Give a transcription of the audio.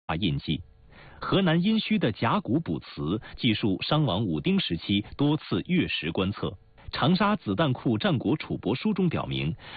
印记。河南殷墟的甲骨卜辞记述商王武丁时期多次月食观测。长沙子弹库战国楚帛书中表明，